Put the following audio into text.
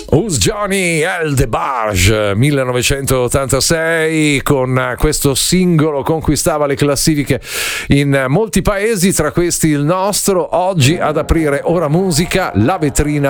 Who's Johnny El DeBarge 1986, con questo singolo conquistava le classifiche in molti paesi, tra questi il nostro. Oggi ad aprire Ora Musica, la vetrina